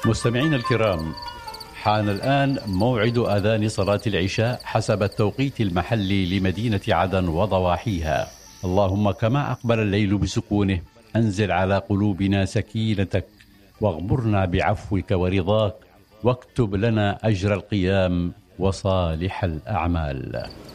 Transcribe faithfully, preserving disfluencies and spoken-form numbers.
مستمعينا الكرام، حان الآن موعد آذان صلاة العشاء حسب التوقيت المحلي لمدينة عدن وضواحيها. اللهم كما أقبل الليل بسكونه أنزل على قلوبنا سكينتك، واغمرنا بعفوك ورضاك، واكتب لنا أجر القيام وصالح الأعمال.